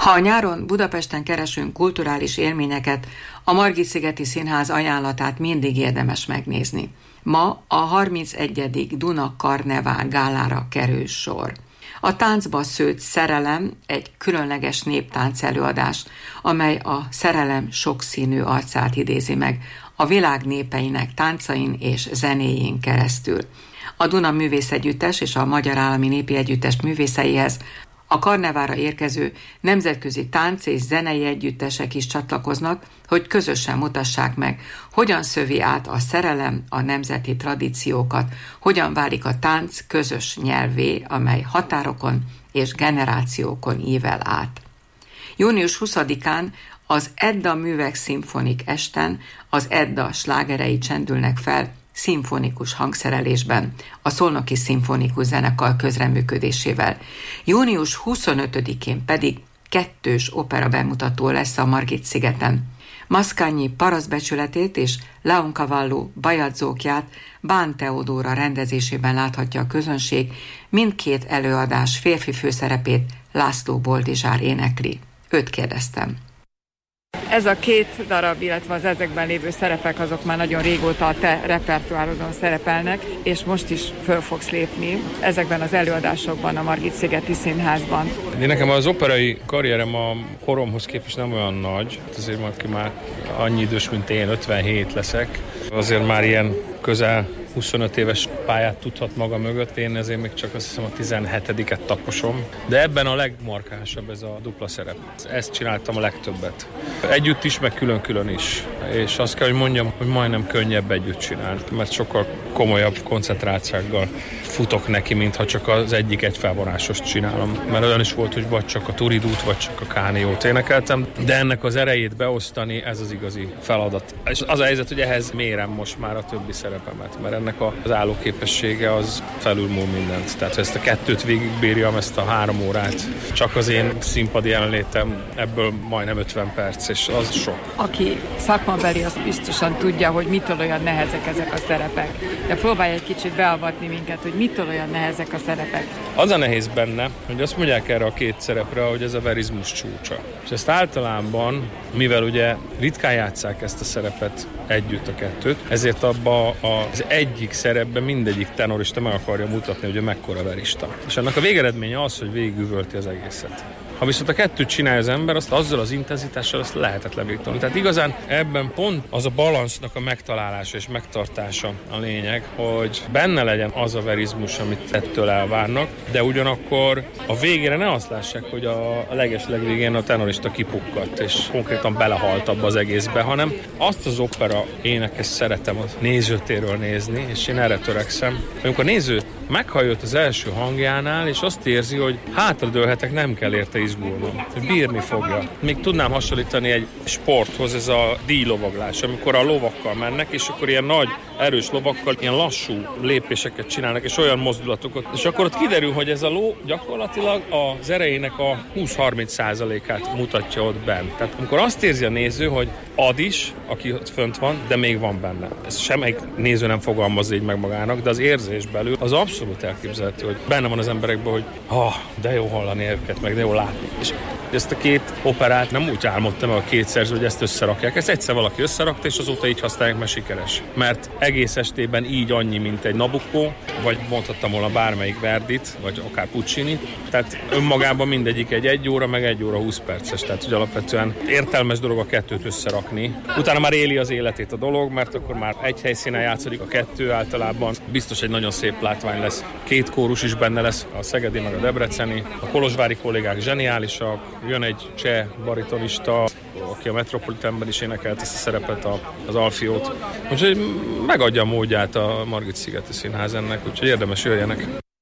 Ha a nyáron Budapesten keresünk kulturális élményeket, a Margit-szigeti Színház ajánlatát mindig érdemes megnézni. Ma a 31. Duna Karnevál gálára kerül sor. A táncba szőtt Szerelem egy különleges néptánc előadás, amely a szerelem sokszínű arcát idézi meg a világ népeinek táncain és zenéjén keresztül. A Duna Művészegyüttes és a Magyar Állami Népi Együttes művészeihez a karnevára érkező nemzetközi tánc és zenei együttesek is csatlakoznak, hogy közösen mutassák meg, hogyan szövi át a szerelem a nemzeti tradíciókat, hogyan válik a tánc közös nyelvvé, amely határokon és generációkon ível át. Június 20-án az Edda Művek Szimfonik Esten az Edda slágerei csendülnek fel szimfonikus hangszerelésben, a Szolnoki Szimfonikus Zenekar közreműködésével. Június 25-én pedig 2 opera bemutató lesz a Margit-szigeten. Mascagni Parasztbecsületét és Leoncavallo Bajadzókját Bán Teodóra rendezésében láthatja a közönség, mindkét előadás férfi főszerepét László Boldizsár énekli. Őt kérdeztem. Ez a 2 darab, illetve az ezekben lévő szerepek, azok már nagyon régóta a te repertoárodon szerepelnek, és most is föl fogsz lépni ezekben az előadásokban a Margit-szigeti Színházban. Nekem az operai karrierem a koromhoz képest nem olyan nagy, azért aki már annyi idős, mint én, 57 leszek, azért már ilyen közel 25 éves pályát tudhat maga mögött, én ezért még csak azt hiszem a 17-et taposom. De ebben a legmarkánsabb ez a dupla szerep. Ezt csináltam a legtöbbet. Együtt is, meg külön-külön is. És azt kell, hogy mondjam, hogy majdnem könnyebb együtt csinálni, mert sokkal komolyabb koncentrációkkal futok neki, mintha csak az egyik egyfelvonásost csinálom. Mert olyan is volt, hogy vagy csak a Turidút, vagy csak a Kániót énekeltem, de ennek az erejét beosztani, ez az igazi feladat. És az a helyzet, hogy ehhez mérem most már a többi szerepemet, mert ennek az állóképessége az felülmúl mindent. Tehát, ha ezt a 2 végigbírjam, ezt a 3 órát, csak az én színpadi jelenlétem, ebből majdnem 50 perc, és az sok. Aki szakmabeli, az biztosan tudja, hogy mitől olyan nehezek ezek a szerepek. De próbálj egy kicsit beavatni minket, hogy mitől olyan nehezek a szerepek. Az a nehéz benne, hogy azt mondják erre a 2 szerepre, hogy ez a verizmus csúcsa. És ezt általában, mivel ugye ritkán játsszák ezt a szerepet együtt a 2-t, ezért abba az egyik szerepben mindegyik tenorista meg akarja mutatni, hogy ő mekkora verista. És annak a végeredménye az, hogy végigüvölti az egészet. Ha viszont a 2 csinálja az ember, azt azzal az intenzitással azt lehetetlen végtolni. Tehát igazán ebben pont az a balansznak a megtalálása és megtartása a lényeg, hogy benne legyen az a verizmus, amit ettől elvárnak, de ugyanakkor a végére ne azt lássák, hogy a leges-legvégén a tenorista kipukkadt, és konkrétan belehalt abba az egészbe, hanem azt az opera énekes szeretem a nézőtéről nézni, és én erre törekszem. Amikor a néző meghallja az első hangjánál, és azt érzi, hogy hátradőlhetek, nem kell érte izgulnom, hogy bírni fogja. Még tudnám hasonlítani egy sporthoz, ez a díjlovaglás, amikor a lovakkal mennek, és akkor ilyen nagy, erős lovakkal ilyen lassú lépéseket csinálnak, és olyan mozdulatokat, és akkor ott kiderül, hogy ez a ló gyakorlatilag az erejének a 20-30%-át mutatja ott bent. Tehát amikor azt érzi a néző, hogy ad is, aki ott fönt van, de még van benne. Ez semmelyik néző nem fogalmazza így meg magának, de az érzés belül az abszolút elképzelhető, hogy benne van az emberekben, hogy de jó hallani őket, meg de jó látni. És ezt a 2 operát nem úgy álmodtam meg a 2 szerző, hogy ezt összerakják. Ezt egyszer valaki összerakta, és azóta így használják, mert sikeres. Mert egész estében így annyi, mint egy Nabucco, vagy mondhattam volna bármelyik Verdit, vagy akár Puccini. Tehát önmagában mindegyik egy 1 óra, meg 1 óra 20 perces. Tehát hogy alapvetően értelmes dolog a 2-t összerakni. Utána már éli az életét a dolog, mert akkor már egy helyszínen játszik a 2 általában. Biztos egy nagyon szép látvány lesz. 2 kórus is benne lesz, a szegedi meg a debreceni. A kolozsvári kollégák zseniálisak. Jön egy cseh baritonista, aki a Metropolitanben is énekelt ezt a szerepet, az Alfiót. Úgyhogy megadja a módját a Margit-szigeti Színház ennek, úgyhogy érdemes jöjjenek.